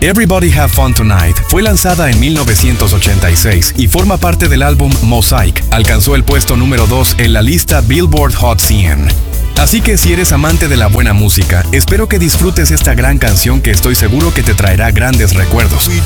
Everybody Have Fun Tonight fue lanzada en 1986 y forma parte del álbum Mosaic. Alcanzó el puesto número 2 en la lista Billboard Hot 100. Así que si eres amante de la buena música, espero que disfrutes esta gran canción que estoy seguro que te traerá grandes recuerdos.